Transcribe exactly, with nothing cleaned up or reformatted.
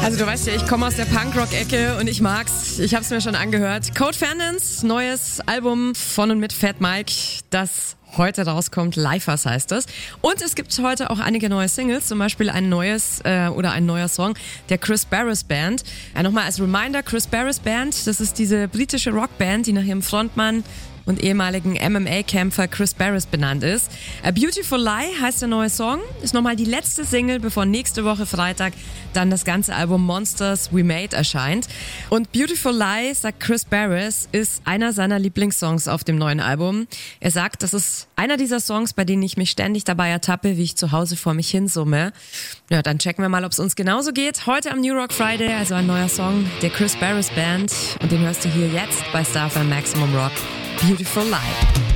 Also du weißt ja, ich komme aus der Punkrock-Ecke und ich mag's. Ich hab's mir schon angehört. Code Fernandes, neues Album von und mit Fat Mike, das heute rauskommt. Lifers heißt es. Und es gibt heute auch einige neue Singles, zum Beispiel ein neues äh, oder ein neuer Song der Chris Barris Band. Ja, nochmal als Reminder, Chris Barris Band, das ist diese britische Rockband, die nach ihrem Frontmann und ehemaligen M M A-Kämpfer Chris Barris benannt ist. A Beautiful Lie heißt der neue Song, ist nochmal die letzte Single, bevor nächste Woche Freitag dann das ganze Album Monsters We Made erscheint. Und Beautiful Lie, sagt Chris Barris, ist einer seiner Lieblingssongs auf dem neuen Album. Er sagt, das ist einer dieser Songs, bei denen ich mich ständig dabei ertappe, wie ich zu Hause vor mich hinsumme. Ja, dann checken wir mal, ob es uns genauso geht. Heute am New Rock Friday, also ein neuer Song der Chris Barris Band. Und den hörst du hier jetzt bei Star F M Maximum Rock. Beautiful Lie.